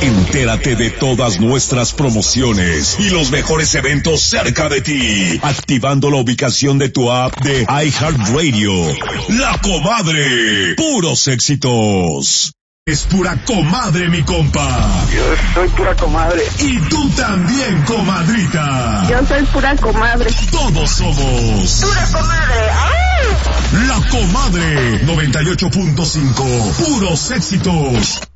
Entérate de todas nuestras promociones y los mejores eventos cerca de ti, activando la ubicación de tu app de iHeartRadio. La Comadre, puros éxitos. Es pura comadre, mi compa. Yo soy pura comadre. Y tú también, comadrita. Yo soy pura comadre. Todos somos pura comadre. ¡Ay! La Comadre 98.5, puros éxitos.